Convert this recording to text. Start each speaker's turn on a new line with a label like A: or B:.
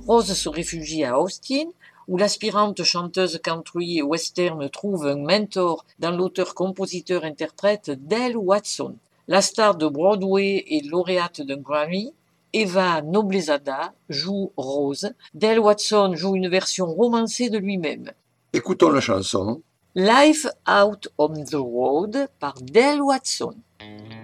A: Rose se réfugie à Austin, où l'aspirante chanteuse country et western trouve un mentor dans l'auteur-compositeur-interprète Del Watson. La star de Broadway et lauréate d'un Grammy, Eva Noblezada joue Rose. Del Watson joue une version romancée de lui-même.
B: Écoutons la chanson.
A: Life Out on the Road par Del Watson.